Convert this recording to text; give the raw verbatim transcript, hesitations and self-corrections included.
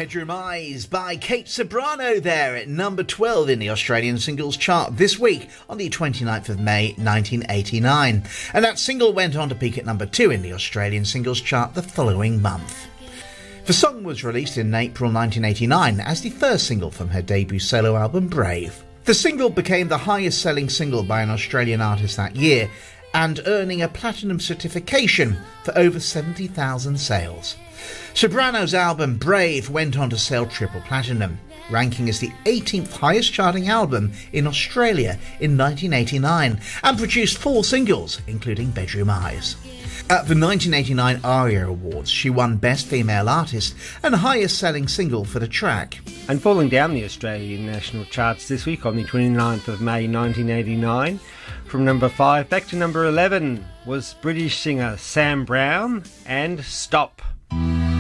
Bedroom Eyes by Kate Ceberano there at number twelve in the Australian singles chart this week on the twenty-ninth of May nineteen eighty-nine. And that single went on to peak at number two in the Australian singles chart the following month. The song was released in April nineteen eighty-nine as the first single from her debut solo album Brave. The single became the highest selling single by an Australian artist that year and earning a platinum certification for over seventy thousand sales. Ceberano's album Brave went on to sell triple platinum, ranking as the eighteenth highest charting album in Australia in nineteen eighty-nine, and produced four singles, including Bedroom Eyes. At the nineteen eighty-nine ARIA Awards, she won Best Female Artist and highest selling single for the track. And falling down the Australian national charts this week on the twenty-ninth of May nineteen eighty-nine, from number five back to number eleven was British singer Sam Brown and Stop.